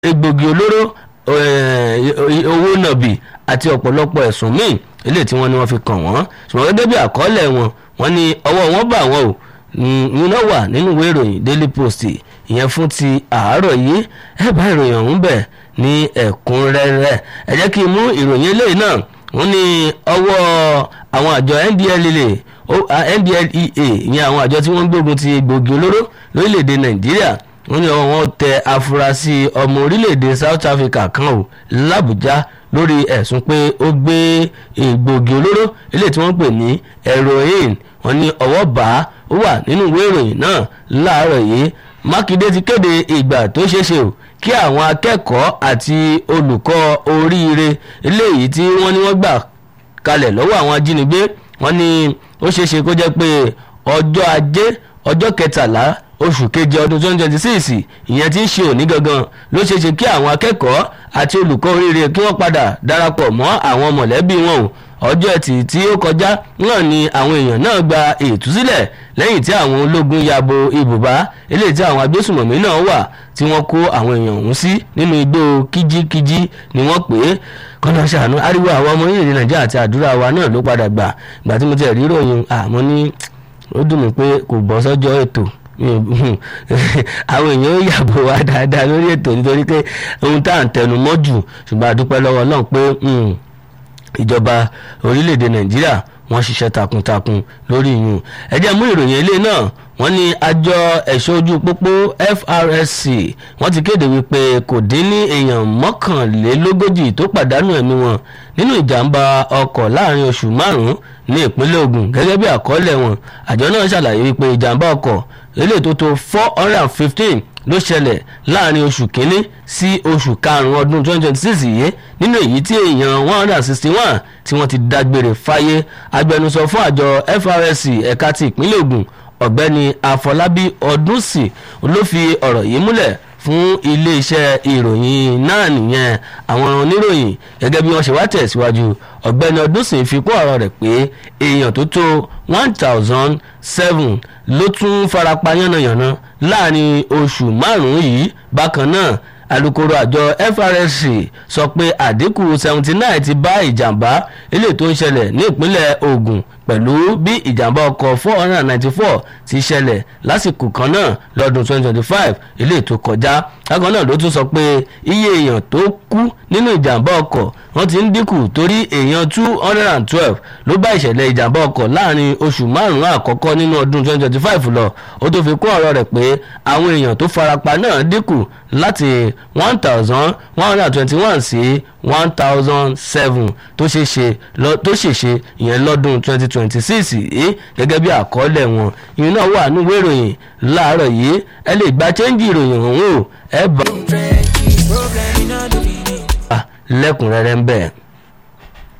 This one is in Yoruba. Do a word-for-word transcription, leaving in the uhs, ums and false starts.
egbògi olóró owó nàbì àti ọ̀pọ̀lọpọ̀ ẹ̀sùn míì eléyìí tí wọ́n ní wọ́n fi kàn wọ́n ṣùgbọ́n gẹ́gẹ́ bí àkọọ́lẹ̀ wọn wọ́n ní ọwọ́ wọn bá wọn o iná wà nínú ìwé ìròyìn Daily Post ìyẹn fún ti àárọ̀ yìí ẹ bá ìròyìn ọ̀hún bẹ̀ ní ẹ̀kúnrẹ́rẹ́ ẹ jẹ́ kí n mú ìròyìn eléyìí náà wọ́n ní ọwọ́ àwọn àjọ N D L E A N D L E A ìyẹn àwọn àjọ tí wọ́n ń gbógun ti egbògi olóró lórílẹ̀‐èdè Nàìjíríà wọ́n ní ọwọ́ wọn tẹ afurasí ọmọ orílẹ̀‐èdè South Africa kan ò l'Àbújá lórí ẹ̀sùn pé ó gbé egbògi olóró eléyìí tí wọ́n pè ní heroin wọ́n ní ọwọ́ bá ó wà nínú ìwé ìròyìn náà láàárọ̀ yìí Mákindé ti kéde ìgbà tó ṣeéṣe o kí àwọn akẹ́kọ̀ọ́ àti olùkọ́ oríire eléyìí tí wọ́n ní wọ́n gbà kalẹ̀ lọ́wọ́ àwọn ajínigbé wọ́n ní ó ṣeéṣe kó jẹ́ pé ọjọ́ ajé ọjọ́ kẹtàlá oṣù keje ọdún twenty twenty six ìyẹn tí ń ṣe òní gangan ló ṣeéṣe kí àwọn akẹ́kọ̀ọ́ àti olùkọ́ oríire kí wọ́n padà darapọ̀ mọ́ àwọn mọ̀lẹ́bí wọn o ọjọ́ ẹtì tí ó kọjá náà ni àwọn èèyàn náà gba ìtúsílẹ̀ lẹ́yìn tí àwọn ológun yabo ibùbá eléyìí tí àwọn agbésùmọ̀mí náà wà tí wọ́n kó àwọn èèyàn ọ̀hún sí nínú igbó kíjíkíjí ni wọ́n pè é kọ́nà ṣàánú ariwo àwọn ọmọ orílẹ̀-èdè Nàìjíríà àti àdúrà wa náà ló padà gbà gbà tí mo ti rí ìròyìn àmọ́ ní ó dùn mí pé kò bọ́ sọ́jọ́ ètò àwọn èèyàn ó yàbò wá dáadáa lórí ètò nítorí pé ohun tá à ń tẹnu mọ́ jù ṣùgbọ́n a dúpẹ́ lọ́wọ́ Ọlọ́run pé ìjọba orílẹ̀-èdè Nàìjíríà wọ́n ṣiṣẹ́ takuntakun lórí ìyún ẹ jẹ́ mú ìròyìn ilé náà wọ́n ní àjọ ẹ̀ṣọ́ ojú pópó F R S C wọ́n ti kéde wípé kò dín ní èèyàn mọ́kànlélógójì tó pàdánù ẹ̀mí wọn nínú ìjàmbá ọkọ̀ láàrin oṣù márùn-ún ní ìpínlẹ̀ Ògùn gẹ́gẹ́ bí àkọọ́lẹ̀ wọn àjọ náà ṣàlàyé wípé ìjàmbá ọkọ̀ eléyìí tó tó four hundred and fifteen ló ṣẹlẹ̀ láàrin oṣù kínní sí oṣù karùn-ún ọdún twenty twenty six yìí nínú èyí tí èèyàn one hundred and sixty one tí wọ́n ti dágbére fáyé agbẹnusọ fún àjọ F R S C ẹ̀ka ti ìpínlẹ̀ Ògùn ọ̀gbẹ́ni Afọlábí Ọdúnsì ló fi ọ̀rọ̀ yìí múlẹ̀ fún iléeṣẹ́ ìròyìn náà nìyẹn àwọn oníròyìn gẹ́gẹ́ bí wọ́n ṣe wá tẹ̀síwájú ọ̀gbẹ́ni Ọdúnsì fi kún ọ̀rọ̀ rẹ̀ pé èèyàn tó tó one thousand seven ló tún farapa yánnayànna láàrin oṣù márùn-ún yìí bákan náà alukoro àjọ F R S C sọ pé àdínkù seventy nine ti bá ìjàmbá eléyìí tó ń ṣẹlẹ̀ ní ìpínlẹ̀ Ògùn pẹ̀lú bí ìjàmbá ọkọ̀ four hundred and ninety four ti ṣẹlẹ̀ lásìkò kan náà lọ́dún twenty twenty five eléyìí tó kọjá bákan náà ló tún sọ pé iye èèyàn tó kú nínú ìjàmbá ọkọ̀ wọ́n ti ń dínkù torí èèyàn two hundred and twelve ló bá ìṣẹ̀lẹ̀ ìjàmbá ọkọ̀ láàrin oṣù márùn-ún àkọ́kọ́ nínú ọdún twenty twenty five lọ ó tó fi kún ọ̀rọ̀ rẹ̀ pé àwọn èèyàn tó farapa náà dínkù láti one thousand one hundred and twenty-one sí one thousand seven tó ṣeṣe tó ṣèṣe ìyẹn lọ́dún twenty twenty six yìí gẹ́gẹ́ bí àkọọ́lẹ̀ wọn ìyẹn náà wà nínú ìwé ìròyìn láàárọ̀ yìí ẹ lè gba chẹ́ńjì ìròyìn ọ̀hún o ẹ bá lẹ́kùnrẹ́rẹ́ ń bẹ̀.